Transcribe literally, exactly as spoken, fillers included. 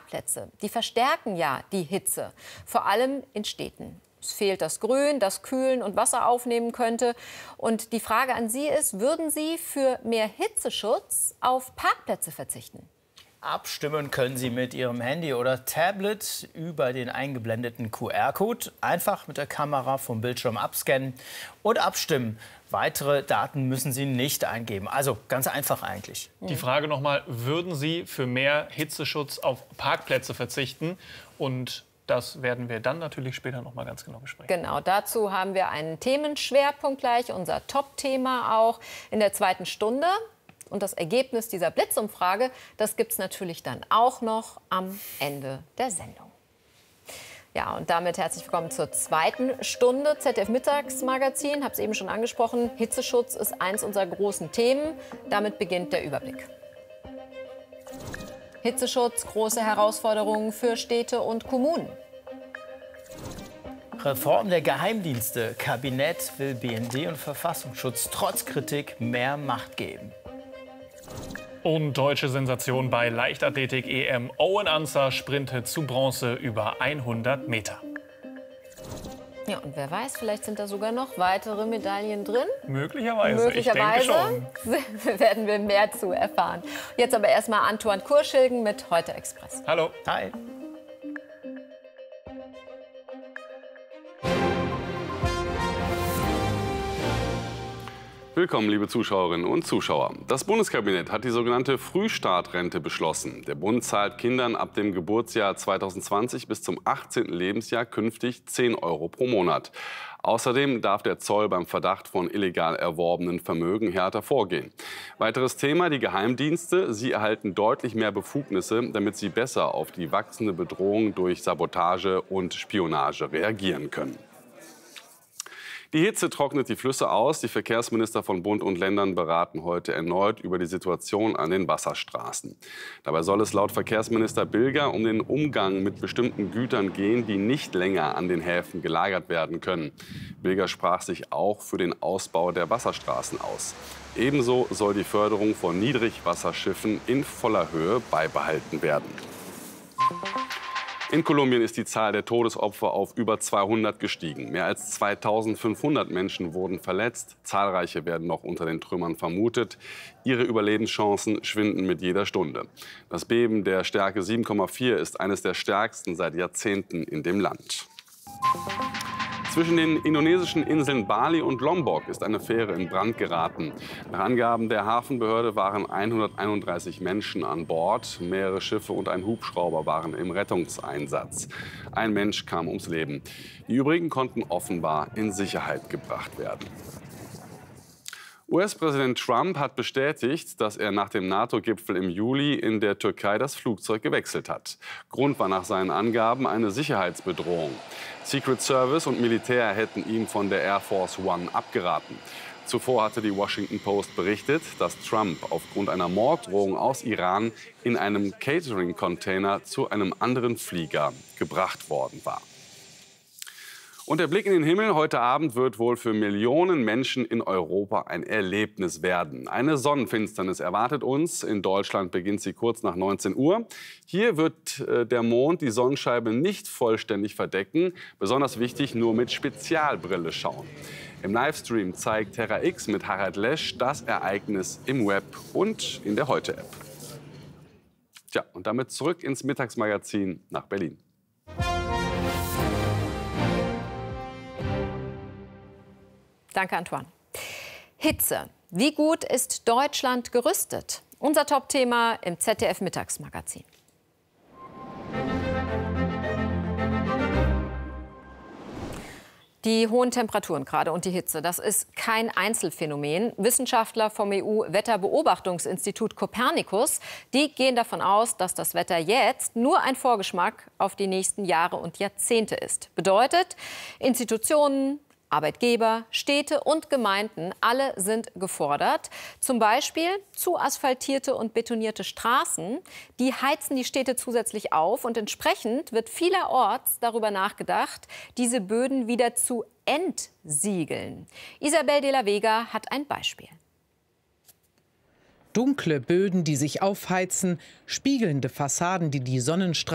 Parkplätze, die verstärken ja die Hitze, vor allem in Städten. Es fehlt das Grün, das kühlen und Wasser aufnehmen könnte. Und die Frage an Sie ist, würden Sie für mehr Hitzeschutz auf Parkplätze verzichten? Abstimmen können Sie mit Ihrem Handy oder Tablet über den eingeblendeten Q R-Code. Einfach mit der Kamera vom Bildschirm abscannen und abstimmen. Weitere Daten müssen Sie nicht eingeben. Also ganz einfach eigentlich. Die Frage nochmal, würden Sie für mehr Hitzeschutz auf Parkplätze verzichten? Und das werden wir dann natürlich später noch mal ganz genau besprechen. Genau, dazu haben wir einen Themenschwerpunkt gleich, unser Top-Thema auch in der zweiten Stunde. Und das Ergebnis dieser Blitzumfrage, das gibt es natürlich dann auch noch am Ende der Sendung. Ja, und damit herzlich willkommen zur zweiten Stunde Z D F Mittagsmagazin. Ich habe es eben schon angesprochen, Hitzeschutz ist eins unserer großen Themen. Damit beginnt der Überblick. Hitzeschutz, große Herausforderungen für Städte und Kommunen. Reform der Geheimdienste. Kabinett will B N D und Verfassungsschutz trotz Kritik mehr Macht geben. Und deutsche Sensation bei Leichtathletik-E M. Owen Ansah sprintet zu Bronze über hundert Meter. Ja, und wer weiß, vielleicht sind da sogar noch weitere Medaillen drin. Möglicherweise, Möglicherweise ich denke schon. werden wir mehr zu erfahren. Jetzt aber erstmal Antoine Kurschilgen mit Heute Express. Hallo. Hi. Willkommen, liebe Zuschauerinnen und Zuschauer. Das Bundeskabinett hat die sogenannte Frühstartrente beschlossen. Der Bund zahlt Kindern ab dem Geburtsjahr zweitausendzwanzig bis zum achtzehnten Lebensjahr künftig zehn Euro pro Monat. Außerdem darf der Zoll beim Verdacht von illegal erworbenen Vermögen härter vorgehen. Weiteres Thema, die Geheimdienste. Sie erhalten deutlich mehr Befugnisse, damit sie besser auf die wachsende Bedrohung durch Sabotage und Spionage reagieren können. Die Hitze trocknet die Flüsse aus. Die Verkehrsminister von Bund und Ländern beraten heute erneut über die Situation an den Wasserstraßen. Dabei soll es laut Verkehrsminister Bilger um den Umgang mit bestimmten Gütern gehen, die nicht länger an den Häfen gelagert werden können. Bilger sprach sich auch für den Ausbau der Wasserstraßen aus. Ebenso soll die Förderung von Niedrigwasserschiffen in voller Höhe beibehalten werden. In Kolumbien ist die Zahl der Todesopfer auf über zweihundert gestiegen. Mehr als zweitausendfünfhundert Menschen wurden verletzt. Zahlreiche werden noch unter den Trümmern vermutet. Ihre Überlebenschancen schwinden mit jeder Stunde. Das Beben der Stärke sieben Komma vier ist eines der stärksten seit Jahrzehnten in dem Land. Zwischen den indonesischen Inseln Bali und Lombok ist eine Fähre in Brand geraten. Nach Angaben der Hafenbehörde waren hunderteinunddreißig Menschen an Bord. Mehrere Schiffe und ein Hubschrauber waren im Rettungseinsatz. Ein Mensch kam ums Leben. Die übrigen konnten offenbar in Sicherheit gebracht werden. U S-Präsident Trump hat bestätigt, dass er nach dem NATO-Gipfel im Juli in der Türkei das Flugzeug gewechselt hat. Grund war nach seinen Angaben eine Sicherheitsbedrohung. Secret Service und Militär hätten ihm von der Air Force One abgeraten. Zuvor hatte die Washington Post berichtet, dass Trump aufgrund einer Morddrohung aus Iran in einem Catering-Container zu einem anderen Flieger gebracht worden war. Und der Blick in den Himmel heute Abend wird wohl für Millionen Menschen in Europa ein Erlebnis werden. Eine Sonnenfinsternis erwartet uns. In Deutschland beginnt sie kurz nach neunzehn Uhr. Hier wird äh, der Mond die Sonnenscheibe nicht vollständig verdecken. Besonders wichtig, nur mit Spezialbrille schauen. Im Livestream zeigt Terra X mit Harald Lesch das Ereignis im Web und in der Heute-App. Tja, und damit zurück ins Mittagsmagazin nach Berlin. Danke, Antoine. Hitze. Wie gut ist Deutschland gerüstet? Unser Top-Thema im Z D F Mittagsmagazin. Die hohen Temperaturen gerade und die Hitze, das ist kein Einzelfänomen. Wissenschaftler vom E U-Wetterbeobachtungsinstitut Copernicus, die gehen davon aus, dass das Wetter jetzt nur ein Vorgeschmack auf die nächsten Jahre und Jahrzehnte ist. Bedeutet, Institutionen, Arbeitgeber, Städte und Gemeinden, alle sind gefordert. Zum Beispiel zu asphaltierte und betonierte Straßen, die heizen die Städte zusätzlich auf. Und entsprechend wird vielerorts darüber nachgedacht, diese Böden wieder zu entsiegeln. Isabel de la Vega hat ein Beispiel. Dunkle Böden, die sich aufheizen, spiegelnde Fassaden, die die Sonnenstrahlen